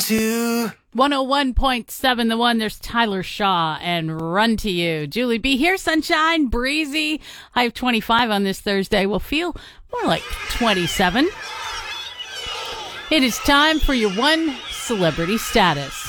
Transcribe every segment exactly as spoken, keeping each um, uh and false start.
to one oh one point seven The One. There's Tyler Shaw and Run to You. Julie B here. Sunshine, breezy. High of twenty-five on this Thursday. Will feel more like twenty-seven. It is time for your one celebrity status.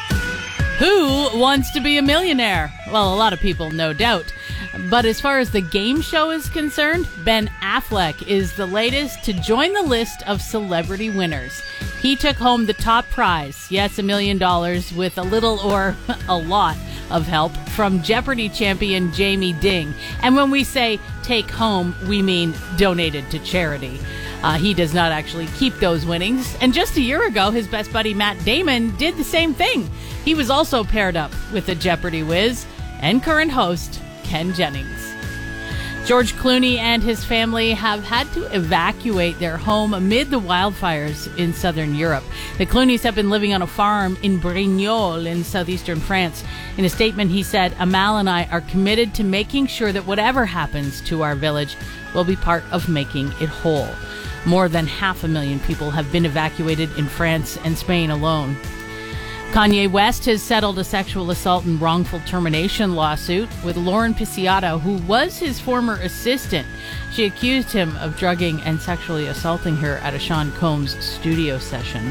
Who wants to be a millionaire? Well, a lot of people, no doubt. But as far as the game show is concerned, Ben Affleck is the latest to join the list of celebrity winners. He took home the top prize, yes, a million dollars, with a little or a lot of help from Jeopardy champion Jamie Ding. And when we say take home, we mean donated to charity. Uh, he does not actually keep those winnings. And just a year ago, his best buddy Matt Damon did the same thing. He was also paired up with the Jeopardy whiz and current host Ken Jennings. George Clooney and his family have had to evacuate their home amid the wildfires in southern Europe. The Clooneys have been living on a farm in Brignoles in southeastern France. In a statement, he said, Amal and I are committed to making sure that whatever happens to our village will be part of making it whole. More than half a million people have been evacuated in France and Spain alone. Kanye West has settled a sexual assault and wrongful termination lawsuit with Lauren Pisciotto, who was his former assistant. She accused him of drugging and sexually assaulting her at a Sean Combs studio session.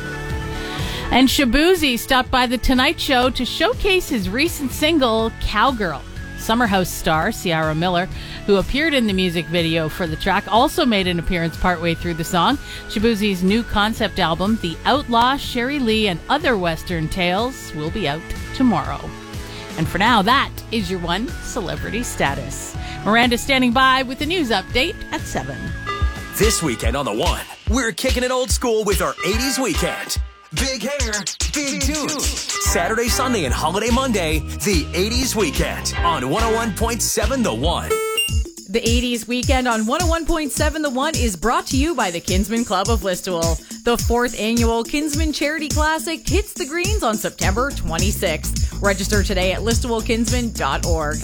And Shaboozey stopped by The Tonight Show to showcase his recent single, Cowgirl. Summer House star Ciara Miller, who appeared in the music video for the track, also made an appearance partway through the song. Shaboozey's new concept album, The Outlaw, Sherry Lee, and Other Western Tales, will be out tomorrow. And for now, that is your one celebrity status. Miranda's standing by with the news update at seven. This weekend on The One, we're kicking it old school with our eighties weekend. Big hair, big tunes. Saturday, Sunday, and Holiday Monday, the eighties weekend on one oh one point seven The One. The eighties weekend on one oh one point seven The One is brought to you by the Kinsman Club of Listowel. The fourth annual Kinsman Charity Classic hits the greens on September twenty-sixth. Register today at listowel kinsman dot org.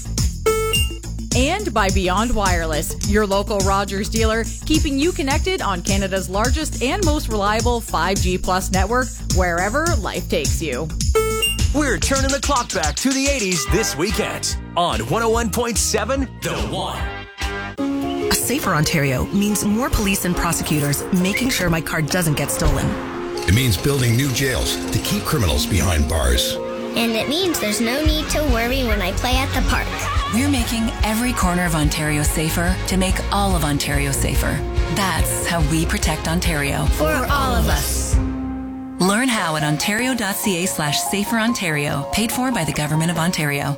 And by Beyond Wireless, your local Rogers dealer, keeping you connected on Canada's largest and most reliable five G plus network, wherever life takes you. We're turning the clock back to the eighties this weekend on one oh one point seven The One. A safer Ontario means more police and prosecutors making sure my car doesn't get stolen. It means building new jails to keep criminals behind bars. And it means there's no need to worry when I play at the park. We're making every corner of Ontario safer to make all of Ontario safer. That's how we protect Ontario. For all of us. Learn how at ontario.ca slash safer Ontario. Paid for by the Government of Ontario.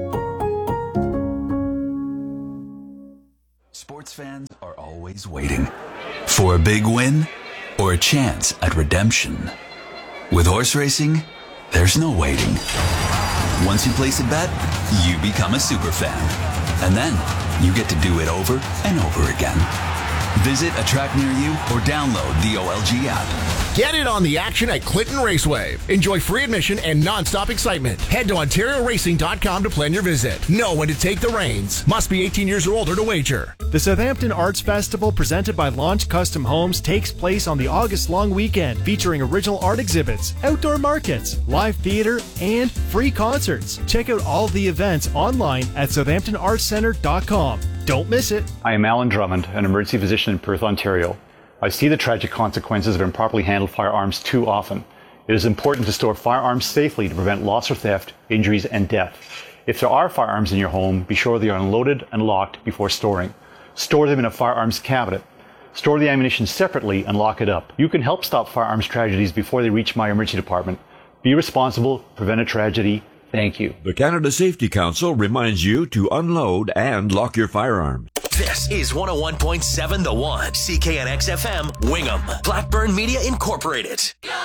Sports fans are always waiting for a big win or a chance at redemption. With horse racing, there's no waiting. Once you place a bet, you become a super fan. And then you get to do it over and over again. Visit a track near you or download the O L G app. Get in on the action at Clinton Raceway. Enjoy free admission and non-stop excitement. Head to ontario racing dot com to plan your visit. Know when to take the reins. Must be eighteen years or older to wager. The Southampton Arts Festival, presented by Launch Custom Homes, takes place on the August long weekend, featuring original art exhibits, outdoor markets, live theater, and free concerts. Check out all the events online at southampton arts centre dot com. Don't miss it. I am Alan Drummond, an emergency physician in Perth, Ontario. I see the tragic consequences of improperly handled firearms too often. It is important to store firearms safely to prevent loss or theft, injuries, and death. If there are firearms in your home, be sure they are unloaded and locked before storing. Store them in a firearms cabinet. Store the ammunition separately and lock it up. You can help stop firearms tragedies before they reach my emergency department. Be responsible, prevent a tragedy. Thank you. The Canada Safety Council reminds you to unload and lock your firearms. This is one oh one point seven The One, C K N X F M, Wingham, Blackburn Media Incorporated.